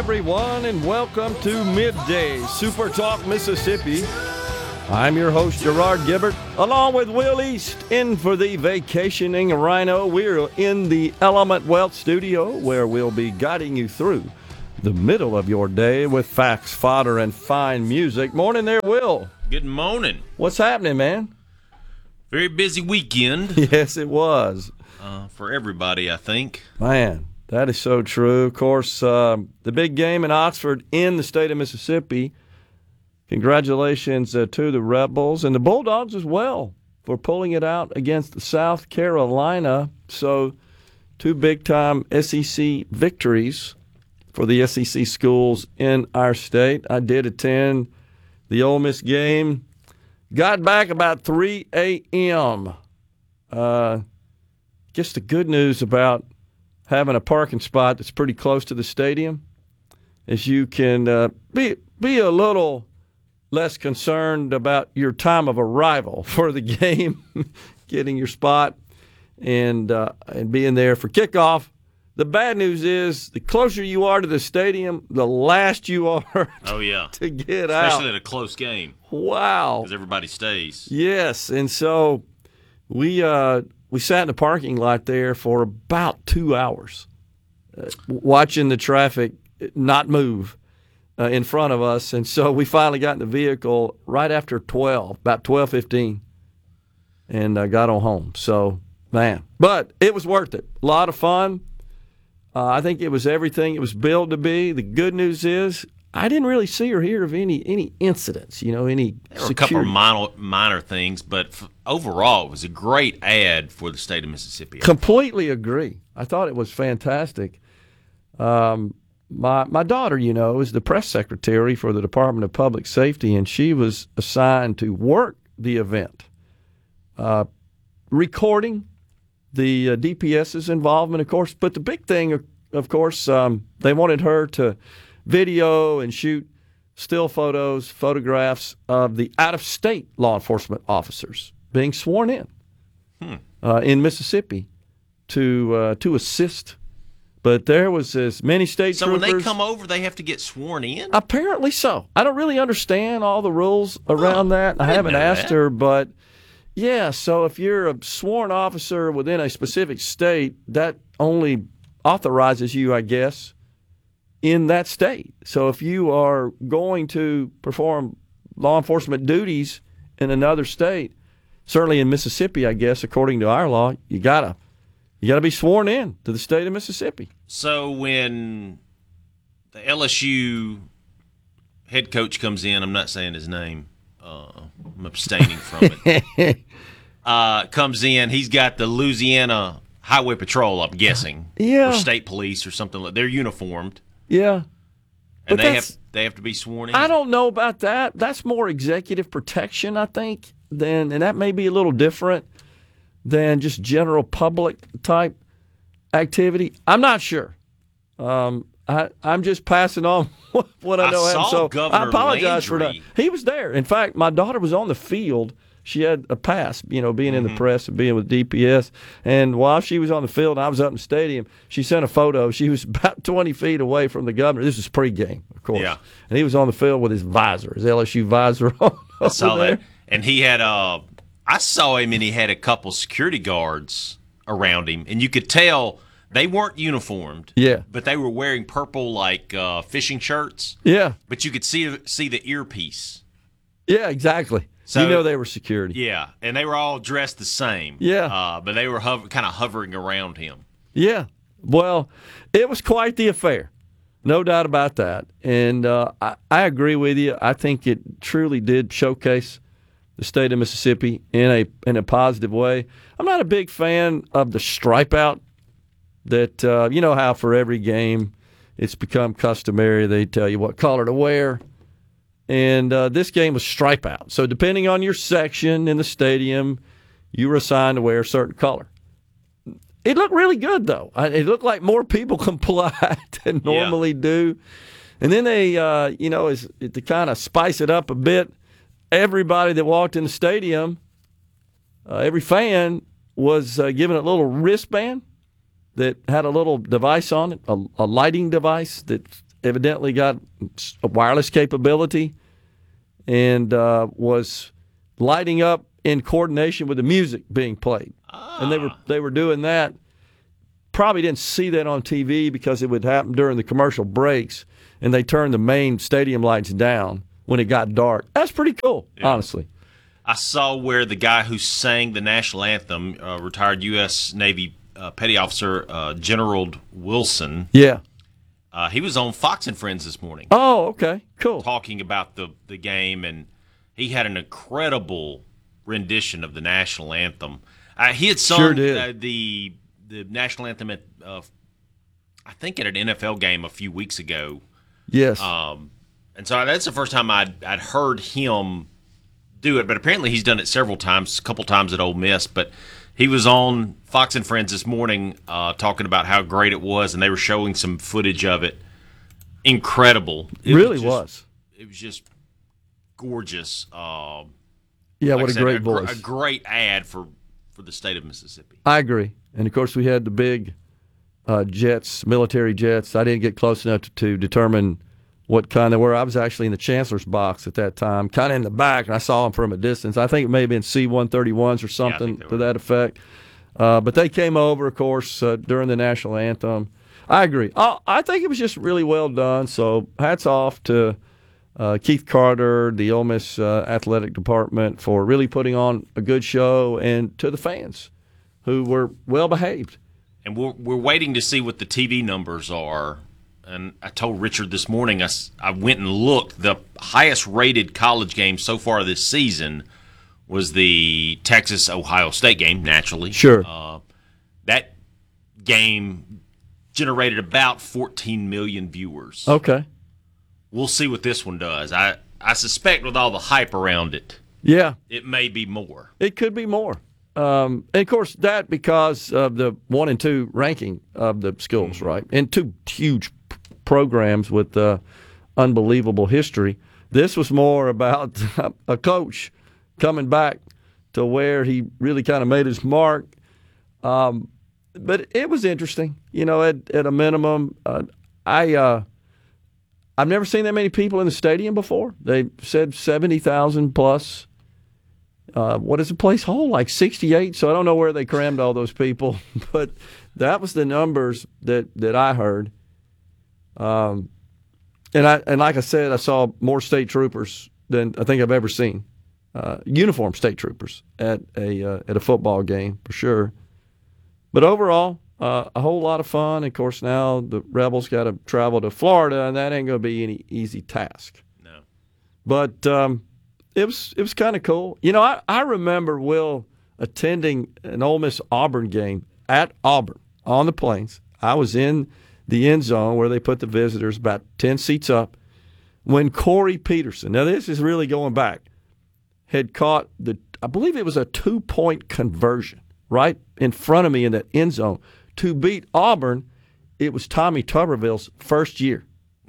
everyone, and welcome to Midday Super Talk Mississippi. I'm your host, Gerard Gibbert, along with Will East, in for the vacationing rhino. We're in the Element Wealth studio, where we'll be guiding you through the middle of your day with facts, fodder, and fine music. Morning there, Will. Good morning. What's happening, man? Very busy weekend. Yes, it was. For everybody, I think. Man, that is so true. Of course, the big game in Oxford in the state of Mississippi. Congratulations to the Rebels and the Bulldogs as well for pulling it out against South Carolina. So, two big-time SEC victories for the SEC schools in our state. I did attend the Ole Miss game. Got back about 3 a.m. Guess the good news about having a parking spot that's pretty close to the stadium is you can be a little less concerned about your time of arrival for the game, getting your spot and being there for kickoff. The bad news is the closer you are to the stadium, the last you are to get out. Especially at a close game. Wow. Because everybody stays. Yes, and so we sat in the parking lot there for about 2 hours watching the traffic not move in front of us. And so we finally got in the vehicle right after 12, about 12:15, and got on home. So, man. But it was worth it. A lot of fun. I think it was everything it was billed to be. The good news is I didn't really see or hear of any incidents, any There were a couple of minor things, but overall it was a great ad for the state of Mississippi. Completely agree. I thought it was fantastic. My daughter, is the press secretary for the Department of Public Safety, and she was assigned to work the event, recording the DPS's involvement, of course. But the big thing, of course, they wanted her to video and shoot still photographs of the out-of-state law enforcement officers being sworn in Mississippi to assist. But there was as many state troopers. So when they come over, they have to get sworn in? Apparently so. I don't really understand all the rules around that. I haven't asked her, but yeah, so if you're a sworn officer within a specific state, that only authorizes you, I guess, in that state. So if you are going to perform law enforcement duties in another state, certainly in Mississippi, I guess, according to our law, you gotta be sworn in to the state of Mississippi. So when the LSU head coach comes in, I'm not saying his name, I'm abstaining from it, comes in, he's got the Louisiana Highway Patrol, I'm guessing, or state police or something like that. They're uniformed. Yeah. And they have to be sworn in? I don't know about that. That's more executive protection, I think, and that may be a little different than just general public type activity. I'm not sure. I'm just passing on what I know. So Governor I apologize for that. Landry. He was there. In fact, my daughter was on the field. She had a pass, being in the press and being with DPS. And while she was on the field and I was up in the stadium, she sent a photo. She was about 20 feet away from the governor. This was pregame, of course. Yeah. And he was on the field with his visor, his LSU visor on. I saw there. that. And he had I saw him and he had a couple security guards around him. And you could tell they weren't uniformed. Yeah. But they were wearing purple, like fishing shirts. Yeah. But you could see the earpiece. Yeah, exactly. So, they were security. Yeah, and they were all dressed the same. Yeah. But they were kind of hovering around him. Yeah. Well, it was quite the affair. No doubt about that. And I agree with you. I think it truly did showcase the state of Mississippi in a positive way. I'm not a big fan of the stripe out that, how for every game it's become customary. They tell you what color to wear. And this game was stripe out. So depending on your section in the stadium, you were assigned to wear a certain color. It looked really good, though. It looked like more people complied than normally do. And then they, to kind of spice it up a bit, everybody that walked in the stadium, every fan was given a little wristband that had a little device on it, a lighting device that evidently got a wireless capability and was lighting up in coordination with the music being played. And they were doing that. Probably didn't see that on TV because it would happen during the commercial breaks, and they turned the main stadium lights down when it got dark. That's pretty cool, honestly. I saw where the guy who sang the national anthem, retired U.S. Navy Petty Officer General Wilson. Yeah. He was on Fox and Friends this morning. Oh, okay. Cool. Talking about the game, and he had an incredible rendition of the national anthem. He had sung the national anthem at, I think, at an NFL game a few weeks ago. Yes. And so that's the first time I'd heard him do it, but apparently he's done it several times, a couple times at Ole Miss. But he was on Fox and Friends this morning talking about how great it was, and they were showing some footage of it. Incredible. It really was. It was just gorgeous. Yeah, like what a great voice. A great ad for the state of Mississippi. I agree. And, of course, we had the big jets, military jets. I didn't get close enough to determine what kind they were. I was actually in the chancellor's box at that time, kind of in the back, and I saw them from a distance. I think it may have been C-131s or something to that effect. But they came over, of course, during the national anthem. I agree. I think it was just really well done. So hats off to Keith Carter, the Ole Miss athletic department, for really putting on a good show, and to the fans who were well behaved. And we're waiting to see what the TV numbers are. And I told Richard this morning, I went and looked. The highest-rated college game so far this season was the Texas-Ohio State game, naturally. Sure. That game generated about 14 million viewers. Okay. We'll see what this one does. I suspect with all the hype around it, it may be more. It could be more. And of course, that because of the 1 and 2 ranking of the schools, right? And two huge programs with unbelievable history. This was more about a coach coming back to where he really kind of made his mark. But it was interesting, at a minimum. I've never seen that many people in the stadium before. They said 70,000 plus. What does the place hold? Like 68? So I don't know where they crammed all those people, but that was the numbers that I heard. And like I said, I saw more state troopers than I think I've ever seen. Uniformed state troopers at a football game for sure. But overall, a whole lot of fun. Of course, now the Rebels got to travel to Florida, and that ain't going to be any easy task. No. But it was kind of cool. I remember, Will, attending an Ole Miss Auburn game at Auburn on the Plains. I was in the end zone where they put the visitors about 10 seats up when Corey Peterson, now this is really going back, had caught I believe it was a 2-point conversion right in front of me in that end zone to beat Auburn. It was Tommy Tuberville's first year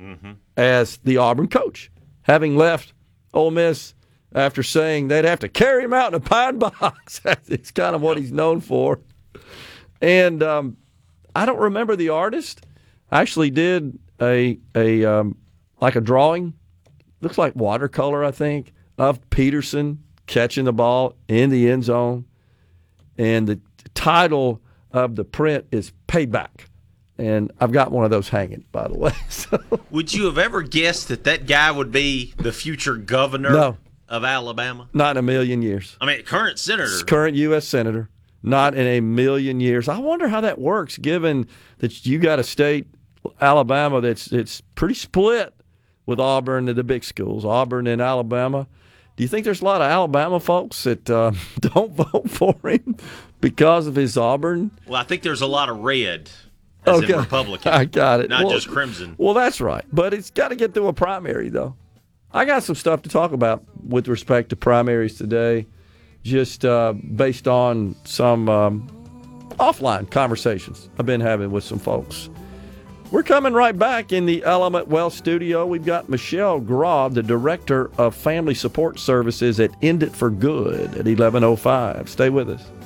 as the Auburn coach, having left Ole Miss after saying they'd have to carry him out in a pine box. It's kind of what he's known for. And I don't remember the artist. I actually did a drawing, looks like watercolor, I think, of Peterson catching the ball in the end zone. And the title of the print is Payback. And I've got one of those hanging, by the way. So. Would you have ever guessed that guy would be the future governor of Alabama? Not in a million years. I mean, current senator. Current U.S. senator. Not in a million years. I wonder how that works, given that you got a state, Alabama, it's pretty split with Auburn and the big schools, Auburn and Alabama. Do you think there's a lot of Alabama folks that don't vote for him because of his Auburn? Well, I think there's a lot of red as in Republican. I got it. Not just crimson. Well, that's right. But it's got to get through a primary, though. I got some stuff to talk about with respect to primaries today, just based on some offline conversations I've been having with some folks. We're coming right back in the Element Wealth studio. We've got Michelle Graub, the Director of Family Support Services at End It for Good at 11:05. Stay with us.